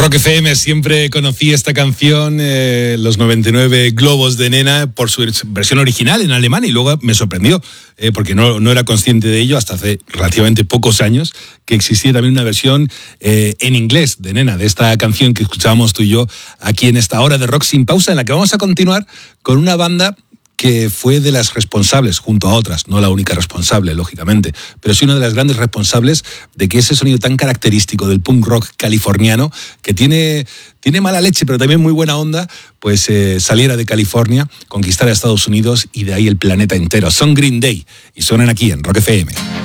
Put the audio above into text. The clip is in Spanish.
Rock FM siempre conocí esta canción, Los 99 Globos de Nena, por su versión original en alemán, y luego me sorprendió, porque no era consciente de ello hasta hace relativamente pocos años, que existía también una versión en inglés de Nena, de esta canción que escuchábamos tú y yo aquí en esta hora de Rock Sin Pausa, en la que vamos a continuar con una banda que fue de las responsables, junto a otras, no la única responsable, lógicamente, pero sí una de las grandes responsables de que ese sonido tan característico del punk rock californiano, que tiene mala leche, pero también muy buena onda, pues saliera de California, conquistara Estados Unidos y de ahí el planeta entero. Son Green Day y suenan aquí en Rock FM.